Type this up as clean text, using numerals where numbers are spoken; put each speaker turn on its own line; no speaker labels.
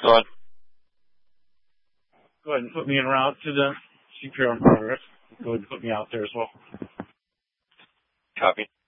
Go ahead.
Go ahead and put me en route to the CPR in progress. Go ahead and put me out there as well.
Copy.